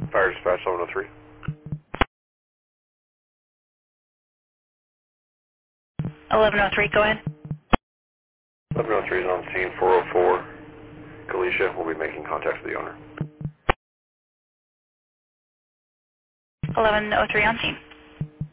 Fire dispatch 1103. 1103, go ahead. 1103 is on scene 404. Galicia will be making contact with the owner. 1103 on scene.